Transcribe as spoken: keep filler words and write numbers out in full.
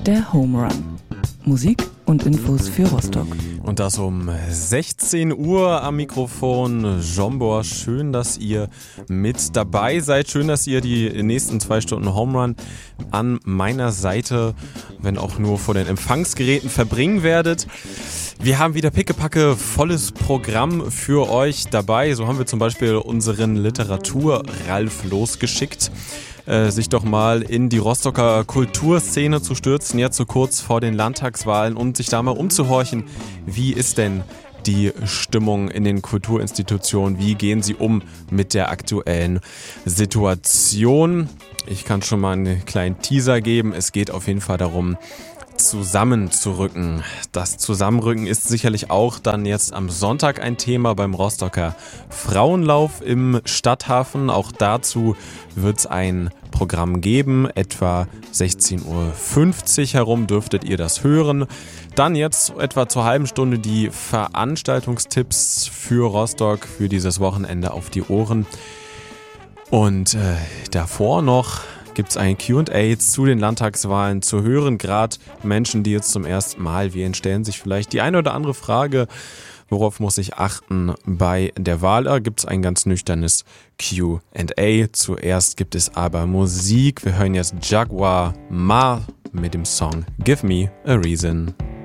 der Home Run. Musik und Infos für Rostock. Und das um sechzehn Uhr am Mikrofon. Jombor, schön, dass ihr mit dabei seid. Schön, dass ihr die nächsten zwei Stunden Home Run an meiner Seite, wenn auch nur vor den Empfangsgeräten, verbringen werdet. Wir haben wieder pickepacke volles Programm für euch dabei. So haben wir zum Beispiel unseren Literatur-Ralf losgeschickt, äh, sich doch mal in die Rostocker Kulturszene zu stürzen, jetzt so kurz vor den Landtagswahlen, und sich da mal umzuhorchen, wie ist denn die Stimmung in den Kulturinstitutionen, wie gehen sie um mit der aktuellen Situation. Ich kann schon mal einen kleinen Teaser geben, es geht auf jeden Fall darum, zusammenzurücken. Das Zusammenrücken ist sicherlich auch dann jetzt am Sonntag ein Thema beim Rostocker Frauenlauf im Stadthafen. Auch dazu wird es ein Programm geben. Etwa sechzehn Uhr fünfzig herum dürftet ihr das hören. Dann jetzt etwa zur halben Stunde die Veranstaltungstipps für Rostock für dieses Wochenende auf die Ohren. Und äh, davor noch gibt es ein Q und A zu den Landtagswahlen zu hören. Gerade Menschen, die jetzt zum ersten Mal wählen, stellen sich vielleicht die eine oder andere Frage, worauf muss ich achten bei der Wahl. Da gibt es ein ganz nüchternes Q und A. Zuerst gibt es aber Musik. Wir hören jetzt Jaguar Ma mit dem Song Give Me a Reason.